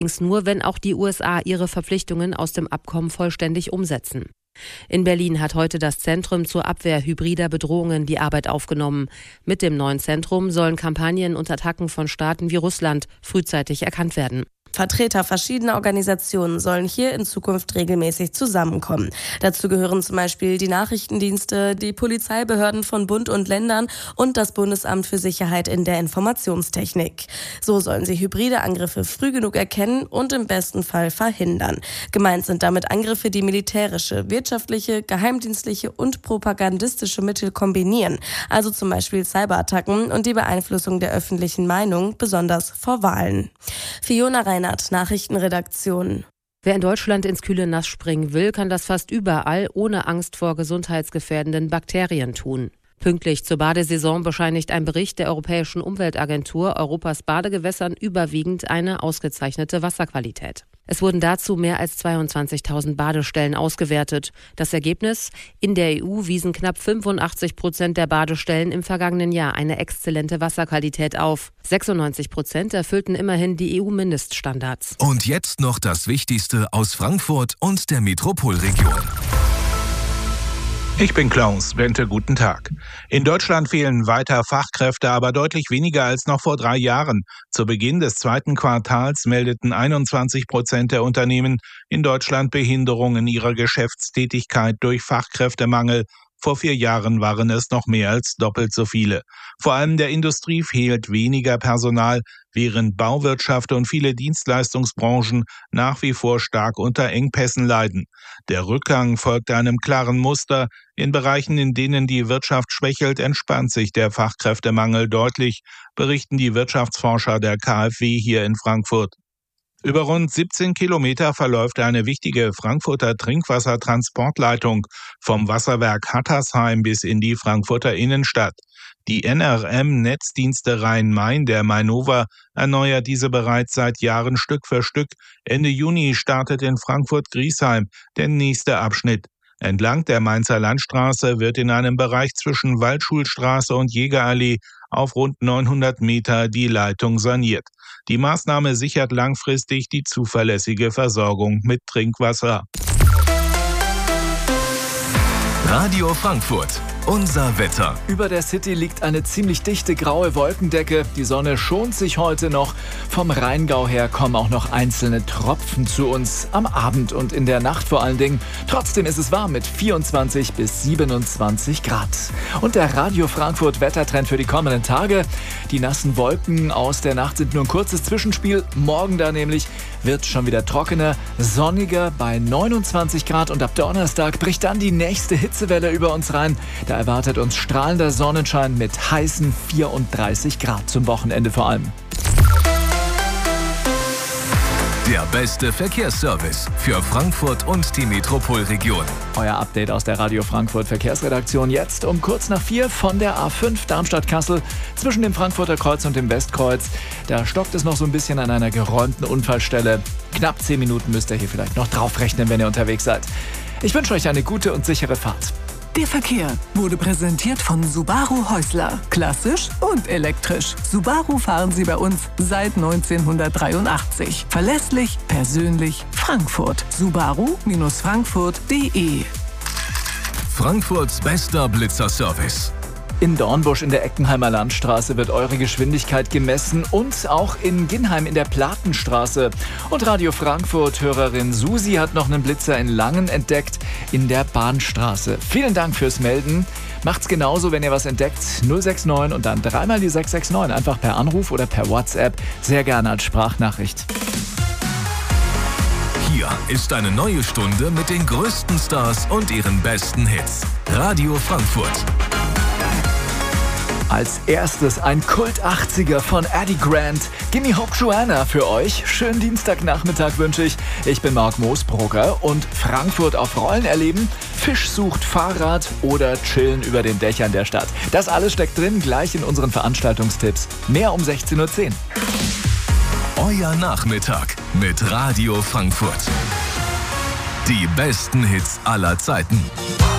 nur, wenn auch die USA ihre Verpflichtungen aus dem Abkommen vollständig umsetzen. In Berlin hat heute das Zentrum zur Abwehr hybrider Bedrohungen die Arbeit aufgenommen. Mit dem neuen Zentrum sollen Kampagnen und Attacken von Staaten wie Russland frühzeitig erkannt werden. Vertreter verschiedener Organisationen sollen hier in Zukunft regelmäßig zusammenkommen. Dazu gehören zum Beispiel die Nachrichtendienste, die Polizeibehörden von Bund und Ländern und das Bundesamt für Sicherheit in der Informationstechnik. So sollen sie hybride Angriffe früh genug erkennen und im besten Fall verhindern. Gemeint sind damit Angriffe, die militärische, wirtschaftliche, geheimdienstliche und propagandistische Mittel kombinieren. Also zum Beispiel Cyberattacken und die Beeinflussung der öffentlichen Meinung, besonders vor Wahlen. Fiona Reinhardt, Nachrichtenredaktion. Wer in Deutschland ins kühle Nass springen will, kann das fast überall ohne Angst vor gesundheitsgefährdenden Bakterien tun. Pünktlich zur Badesaison bescheinigt ein Bericht der Europäischen Umweltagentur Europas Badegewässern überwiegend eine ausgezeichnete Wasserqualität. Es wurden dazu mehr als 22.000 Badestellen ausgewertet. Das Ergebnis? In der EU wiesen knapp 85% der Badestellen im vergangenen Jahr eine exzellente Wasserqualität auf. 96% erfüllten immerhin die EU-Mindeststandards. Und jetzt noch das Wichtigste aus Frankfurt und der Metropolregion. Ich bin Klaus Bente, guten Tag. In Deutschland fehlen weiter Fachkräfte, aber deutlich weniger als noch vor 3 Jahren. Zu Beginn des 2. Quartals meldeten 21% der Unternehmen in Deutschland Behinderungen ihrer Geschäftstätigkeit durch Fachkräftemangel. Vor 4 Jahren waren es noch mehr als doppelt so viele. Vor allem der Industrie fehlt weniger Personal, während Bauwirtschaft und viele Dienstleistungsbranchen nach wie vor stark unter Engpässen leiden. Der Rückgang folgt einem klaren Muster. In Bereichen, in denen die Wirtschaft schwächelt, entspannt sich der Fachkräftemangel deutlich, berichten die Wirtschaftsforscher der KfW hier in Frankfurt. Über rund 17 Kilometer verläuft eine wichtige Frankfurter Trinkwassertransportleitung vom Wasserwerk Hattersheim bis in die Frankfurter Innenstadt. Die NRM-Netzdienste Rhein-Main, der Mainova, erneuert diese bereits seit Jahren Stück für Stück. Ende Juni startet in Frankfurt-Griesheim der nächste Abschnitt. Entlang der Mainzer Landstraße wird in einem Bereich zwischen Waldschulstraße und Jägerallee auf rund 900 Meter die Leitung saniert. Die Maßnahme sichert langfristig die zuverlässige Versorgung mit Trinkwasser. Radio Frankfurt. Unser Wetter. Über der City liegt eine ziemlich dichte graue Wolkendecke. Die Sonne schont sich heute noch. Vom Rheingau her kommen auch noch einzelne Tropfen zu uns. Am Abend und in der Nacht vor allen Dingen. Trotzdem ist es warm mit 24 bis 27 Grad. Und der Radio Frankfurt Wettertrend für die kommenden Tage. Die nassen Wolken aus der Nacht sind nur ein kurzes Zwischenspiel. Morgen da nämlich wird schon wieder trockener, sonniger bei 29 Grad. Und ab Donnerstag bricht dann die nächste Hitzewelle über uns rein. Da erwartet uns strahlender Sonnenschein mit heißen 34 Grad zum Wochenende vor allem. Der beste Verkehrsservice für Frankfurt und die Metropolregion. Euer Update aus der Radio Frankfurt Verkehrsredaktion jetzt um kurz nach 4 von der A5 Darmstadt-Kassel zwischen dem Frankfurter Kreuz und dem Westkreuz. Da stockt es noch so ein bisschen an einer geräumten Unfallstelle. Knapp 10 Minuten müsst ihr hier vielleicht noch draufrechnen, wenn ihr unterwegs seid. Ich wünsche euch eine gute und sichere Fahrt. Der Verkehr wurde präsentiert von Subaru Häusler. Klassisch und elektrisch. Subaru fahren Sie bei uns seit 1983. Verlässlich, persönlich, Frankfurt. Subaru-frankfurt.de. Frankfurts bester Blitzerservice. In Dornbusch in der Eckenheimer Landstraße wird eure Geschwindigkeit gemessen und auch in Ginnheim in der Platenstraße. Und Radio Frankfurt-Hörerin Susi hat noch einen Blitzer in Langen entdeckt in der Bahnstraße. Vielen Dank fürs Melden. Macht's genauso, wenn ihr was entdeckt. 069 und dann dreimal die 669. Einfach per Anruf oder per WhatsApp. Sehr gerne als Sprachnachricht. Hier ist eine neue Stunde mit den größten Stars und ihren besten Hits. Radio Frankfurt. Als erstes ein Kult-80er von Eddie Grant. Gimme Hope Joanna für euch. Schönen Dienstagnachmittag wünsche ich. Ich bin Marc Moosbroker und Frankfurt auf Rollen erleben, Fisch sucht Fahrrad oder chillen über den Dächern der Stadt. Das alles steckt drin, gleich in unseren Veranstaltungstipps. Mehr um 16.10 Uhr. Euer Nachmittag mit Radio Frankfurt. Die besten Hits aller Zeiten.